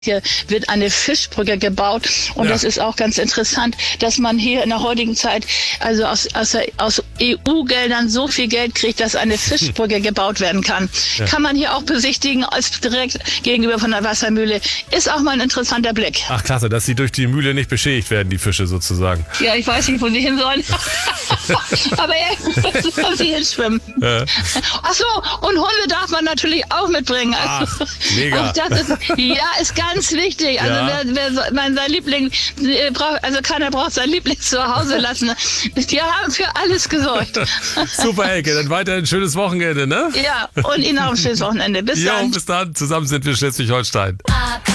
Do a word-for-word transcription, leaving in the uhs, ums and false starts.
Hier wird eine Fischbrücke gebaut und ja. Das ist auch ganz interessant, dass man hier in der heutigen Zeit also aus, aus, aus E U-Geldern so viel Geld kriegt, dass eine Fischbrücke gebaut werden kann. Ja. Kann man hier auch besichtigen, als direkt gegenüber von der Wassermühle. Ist auch mal ein interessanter Blick. Ach klasse, dass sie durch die Mühle nicht beschädigt werden, die Fische sozusagen. Ja, ich weiß nicht, wo sie hin sollen. Aber irgendwo sie hinschwimmen. Ja. Ach so, und Hunde darf man natürlich auch mitbringen. Also, Ach, mega. Auch das ist, ja, ist ganz wichtig. Also ja. wer, wer mein, sein Liebling äh, braucht, also keiner braucht sein Liebling zu Hause lassen. Die haben für alles gesorgt. Super, Elke, dann weiter ein schönes Wochenende, ne? Ja, und Ihnen auch ein schönes Wochenende. Bis jo, dann. Bis dann. Zusammen sind wir Schleswig-Holstein.